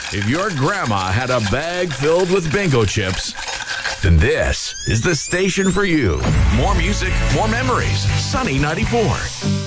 If your grandma had a bag filled with bingo chips, then this is the station for you. More music, more memories. Sunny 94.